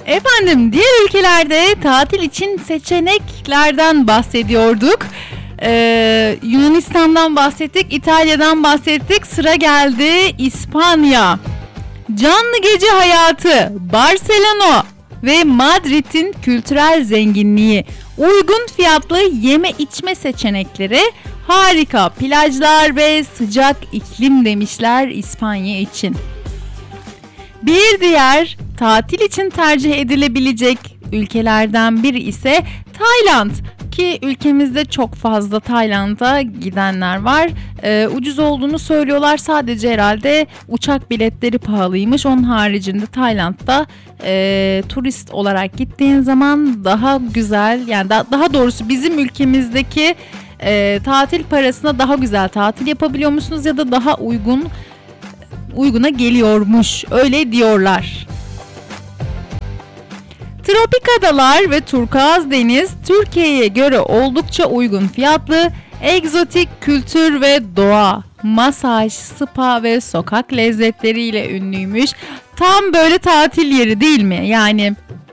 Efendim, diğer ülkelerde tatil için seçeneklerden bahsediyorduk. Yunanistan'dan bahsettik, İtalya'dan bahsettik. Sıra geldi İspanya. Canlı gece hayatı, Barcelona ve Madrid'in kültürel zenginliği, uygun fiyatlı yeme içme seçenekleri, harika plajlar ve sıcak iklim demişler İspanya için. Bir diğer tatil için tercih edilebilecek ülkelerden biri ise Tayland. Ki ülkemizde çok fazla Tayland'a gidenler var. Ucuz olduğunu söylüyorlar. Sadece herhalde uçak biletleri pahalıymış. Onun haricinde Tayland'da turist olarak gittiğin zaman daha güzel, yani daha doğrusu bizim ülkemizdeki tatil parasına daha güzel tatil yapabiliyor musunuz ya da daha uyguna geliyormuş. Öyle diyorlar. Tropik adalar ve turkuaz deniz Türkiye'ye göre oldukça uygun fiyatlı, egzotik kültür ve doğa, masaj, spa ve sokak lezzetleriyle ünlüymüş. Tam böyle tatil yeri değil mi? Yani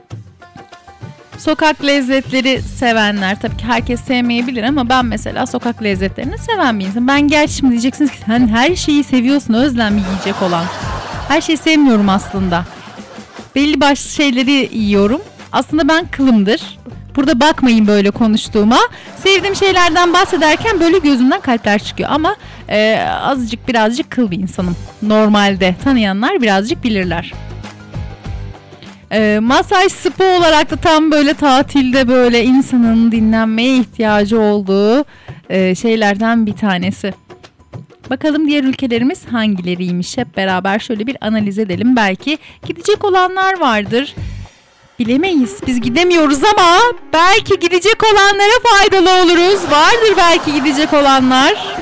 sokak lezzetleri sevenler, tabii ki herkes sevmeyebilir ama ben mesela sokak lezzetlerini seven bir insanım. Ben gerçi şimdi diyeceksiniz ki sen her şeyi seviyorsun Özlem, yiyecek olan. Her şeyi sevmiyorum aslında. Belli başlı şeyleri yiyorum. Aslında ben kılımdır. Burada bakmayın böyle konuştuğuma. Sevdiğim şeylerden bahsederken böyle gözümden kalpler çıkıyor. Ama azıcık birazcık kıl bir insanım. Normalde tanıyanlar birazcık bilirler. Masaj spa olarak da tam böyle tatilde böyle insanın dinlenmeye ihtiyacı olduğu şeylerden bir tanesi. Bakalım diğer ülkelerimiz hangileriymiş, hep beraber şöyle bir analiz edelim. Belki gidecek olanlar vardır. Bilemeyiz. Biz gidemiyoruz ama belki gidecek olanlara faydalı oluruz. Vardır belki gidecek olanlar.